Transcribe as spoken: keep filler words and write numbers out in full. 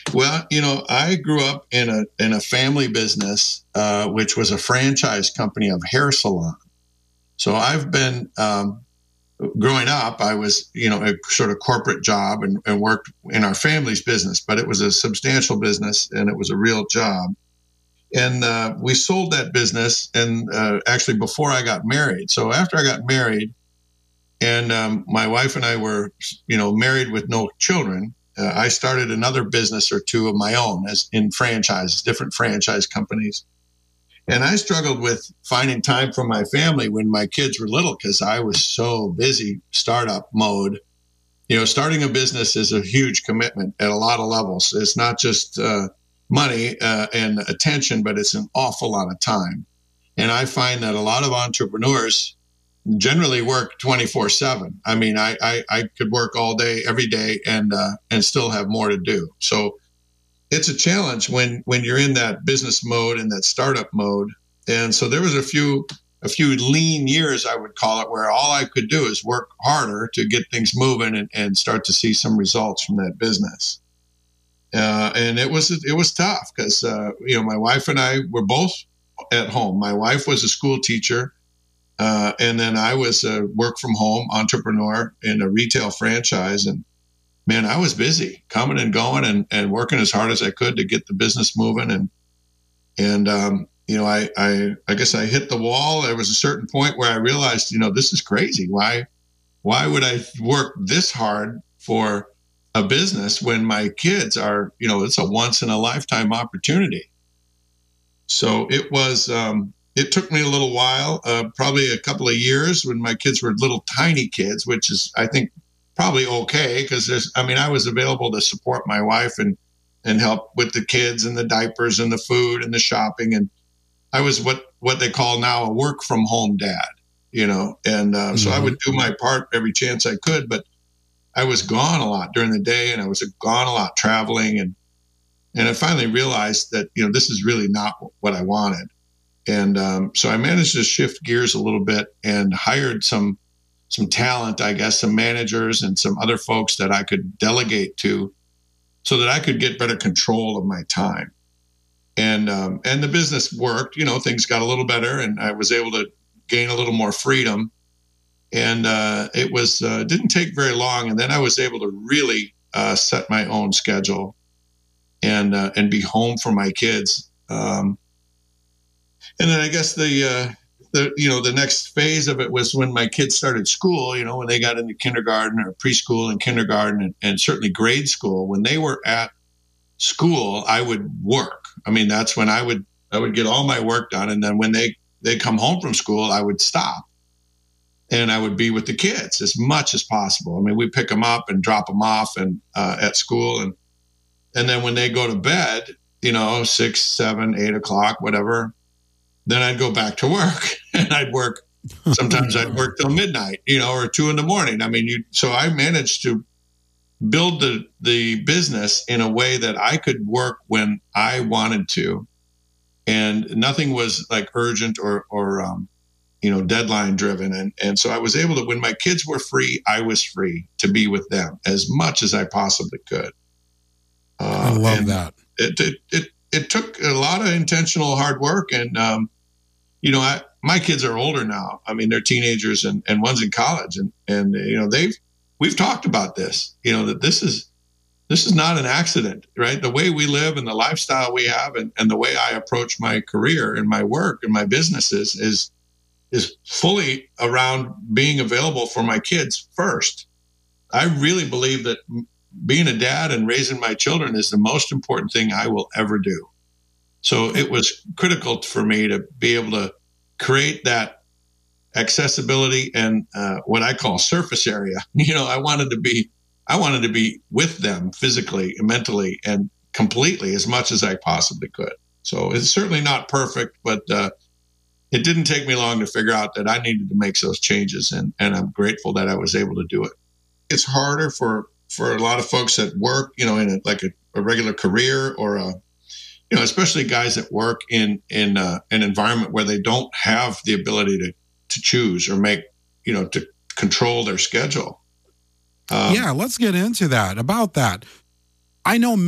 Well, you know, I grew up in a in a family business, uh, which was a franchise company of hair salon. So I've been um, growing up. I was, you know, a sort of corporate job and, and worked in our family's business, but it was a substantial business and it was a real job. And uh, we sold that business, and uh, actually before I got married. So after I got married, and um, my wife and I were, you know, married with no children. Uh, I started another business or two of my own as in franchises, different franchise companies. And I struggled with finding time for my family when my kids were little because I was so busy startup mode. You know, starting a business is a huge commitment at a lot of levels. It's not just uh, money uh, and attention, but it's an awful lot of time. And I find that a lot of entrepreneurs generally work twenty-four seven. I mean, I, I, I could work all day, every day, and uh, and still have more to do. So it's a challenge when when you're in that business mode and that startup mode. And so there was a few a few lean years, I would call it, where all I could do is work harder to get things moving and, and start to see some results from that business. Uh, and it was it was tough because uh, you know, my wife and I were both at home. My wife was a school teacher. Uh, and then I was a work from home entrepreneur in a retail franchise. And man, I was busy coming and going and, and working as hard as I could to get the business moving. And, and, um, you know, I, I, I guess I hit the wall. There was a certain point where I realized, you know, this is crazy. Why, why would I work this hard for a business when my kids are, you know, it's a once in a lifetime opportunity. So it was, um, It took me a little while, uh, probably a couple of years when my kids were little tiny kids, which is, I think, probably okay because there's, I mean, I was available to support my wife and and help with the kids and the diapers and the food and the shopping. And I was what what they call now a work from home dad, you know. And uh, mm-hmm. so I would do my part every chance I could, but I was gone a lot during the day, and I was gone a lot traveling. And and I finally realized that, you know, this is really not what I wanted. And um, so I managed to shift gears a little bit and hired some some talent, I guess, some managers and some other folks that I could delegate to so that I could get better control of my time. And um, and the business worked. You know, things got a little better and I was able to gain a little more freedom. And uh, it was uh, didn't take very long. And then I was able to really uh, set my own schedule and uh, and be home for my kids. Um And then I guess the, uh, the, you know, the next phase of it was when my kids started school, you know, when they got into kindergarten or preschool and kindergarten and, and certainly grade school. When they were at school, I would work. I mean, that's when I would, I would get all my work done. And then when they, they come home from school, I would stop and I would be with the kids as much as possible. I mean, we pick them up and drop them off and uh, at school. And, and then when they go to bed, you know, six, seven, eight o'clock, whatever, then I'd go back to work and I'd work. Sometimes I'd work till midnight, you know, or two in the morning. I mean, you, so I managed to build the, the business in a way that I could work when I wanted to. And nothing was like urgent or, or, um, you know, deadline driven. And, and so I was able to, when my kids were free, I was free to be with them as much as I possibly could. Uh, I love that. It, it, it, it took a lot of intentional hard work. And, um, you know, I, my kids are older now. I mean, they're teenagers and, and one's in college and, and, you know, they've, we've talked about this, you know, that this is, this is not an accident, right? The way we live and the lifestyle we have and, and the way I approach my career and my work and my businesses is, is fully around being available for my kids first. I really believe that being a dad and raising my children is the most important thing I will ever do. So it was critical for me to be able to create that accessibility and uh, what I call surface area. You know, I wanted to be, I wanted to be with them physically, mentally, and completely as much as I possibly could. So it's certainly not perfect, but uh, it didn't take me long to figure out that I needed to make those changes, and, and I'm grateful that I was able to do it. It's harder for, for a lot of folks that work, you know, in a, like a, a regular career or a, you know, especially guys that work in, in uh, an environment where they don't have the ability to, to choose or make, you know, to control their schedule. Um, yeah, let's get into that, about that. I know